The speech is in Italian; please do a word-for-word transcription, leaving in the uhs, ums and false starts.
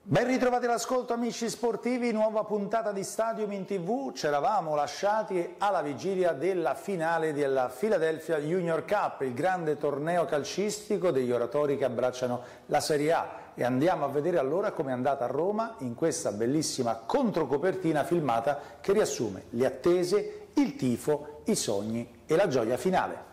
Ben ritrovati all'ascolto amici sportivi, nuova puntata di Stadium in tivù. Ci eravamo lasciati alla vigilia della finale della Philadelphia Junior Cup, il grande torneo calcistico degli oratori che abbracciano la Serie A, e andiamo a vedere allora come è andata a Roma in questa bellissima controcopertina filmata che riassume le attese, il tifo, i sogni e la gioia finale.